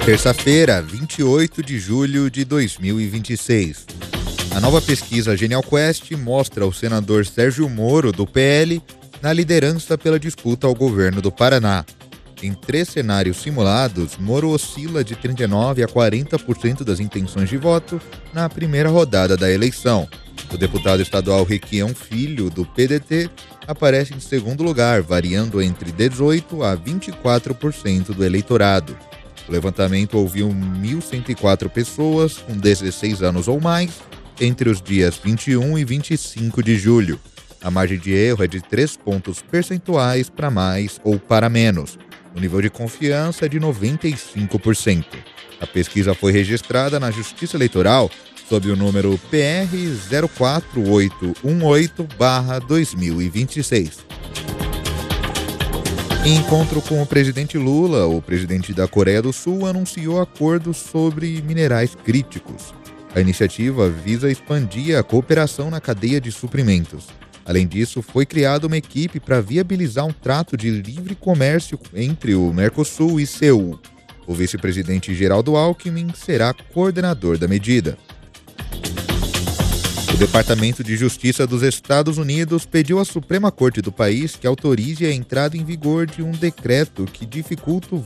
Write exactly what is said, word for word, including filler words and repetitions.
Terça-feira, vinte e oito de julho de dois mil e vinte e seis. A nova pesquisa Genial Quest mostra o senador Sérgio Moro, do P L, na liderança pela disputa ao governo do Paraná. Em três cenários simulados, Moro oscila de trinta e nove por cento a quarenta por cento das intenções de voto na primeira rodada da eleição. O deputado estadual Requião Filho, do P D T, aparece em segundo lugar, variando entre dezoito por cento a vinte e quatro por cento do eleitorado. O levantamento ouviu mil cento e quatro pessoas com dezesseis anos ou mais entre os dias vinte e um e vinte e cinco de julho. A margem de erro é de três pontos percentuais para mais ou para menos. O nível de confiança é de noventa e cinco por cento. A pesquisa foi registrada na Justiça Eleitoral sob o número P R zero quatro oito um oito barra dois mil e vinte e seis. Em encontro com o presidente Lula, o presidente da Coreia do Sul anunciou acordos sobre minerais críticos. A iniciativa visa expandir a cooperação na cadeia de suprimentos. Além disso, foi criada uma equipe para viabilizar um trato de livre comércio entre o Mercosul e Seul. O vice-presidente Geraldo Alckmin será coordenador da medida. O Departamento de Justiça dos Estados Unidos pediu à Suprema Corte do país que autorize a entrada em vigor de um decreto que dificulta o